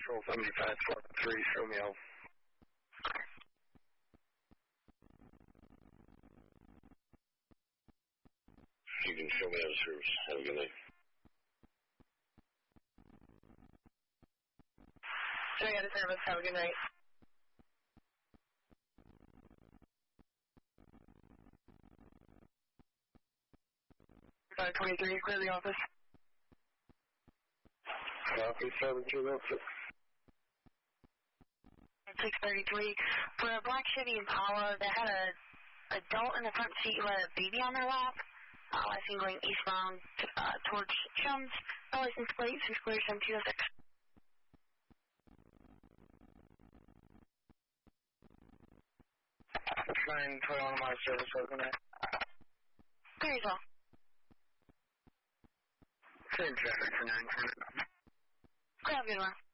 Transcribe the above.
Control 75-3, show me out. You can show me out of service. Have a good night. Show you out of service. Have a good night. 523, clear the office. Copy, 726. 633. For a black Chevy Impala that had a adult in the front seat who had a baby on their lap, last seen going eastbound towards Chums, license plate 67206. 912 on my service, overnight. Clear as well. Same traffic for 920. Have a good one.